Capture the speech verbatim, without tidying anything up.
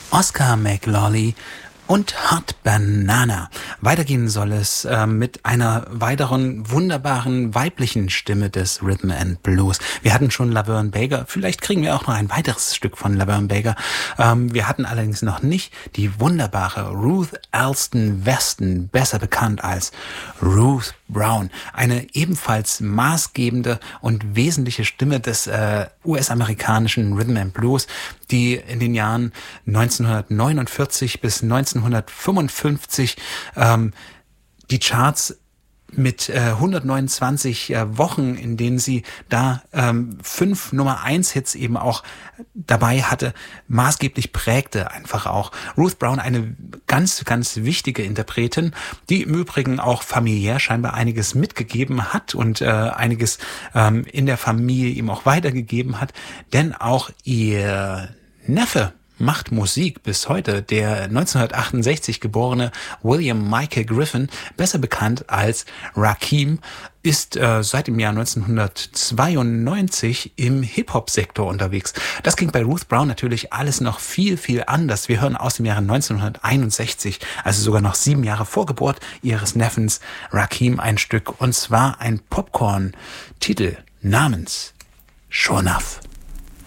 Oscar McLawley und Hot Banana. Weitergehen soll es äh, mit einer weiteren wunderbaren weiblichen Stimme des Rhythm and Blues. Wir hatten schon Laverne Baker, vielleicht kriegen wir auch noch ein weiteres Stück von Laverne Baker. Ähm, wir hatten allerdings noch nicht die wunderbare Ruth Alston Weston, besser bekannt als Ruth Brown. Eine ebenfalls maßgebende und wesentliche Stimme des äh, U S-amerikanischen Rhythm and Blues, die in den Jahren neunzehnhundertneunundvierzig bis neunzehnhundertfünfundfünfzig ähm, die Charts mit äh, hundertneunundzwanzig äh, Wochen, in denen sie da ähm, fünf Nummer eins Hits eben auch dabei hatte, maßgeblich prägte einfach auch. Ruth Brown, eine ganz, ganz wichtige Interpretin, die im Übrigen auch familiär scheinbar einiges mitgegeben hat und äh, einiges ähm, in der Familie ihm auch weitergegeben hat, denn auch ihr Neffe macht Musik bis heute. Der neunzehnhundertachtundsechzig geborene William Michael Griffin, besser bekannt als Rakim, ist äh, seit dem Jahr neunzehnhundertzweiundneunzig im Hip-Hop-Sektor unterwegs. Das ging bei Ruth Brown natürlich alles noch viel, viel anders. Wir hören aus dem Jahre neunzehnhunderteinundsechzig, also sogar noch sieben Jahre vor Geburt ihres Neffens Rakim, ein Stück, und zwar ein Popcorn-Titel namens Sure Enough.